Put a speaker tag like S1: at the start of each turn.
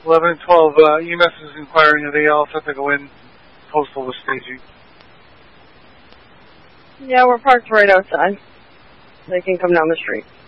S1: 11 and 12, EMS is inquiring if they all have to go in. Postal was staging.
S2: Yeah, we're parked right outside. They can come down the street.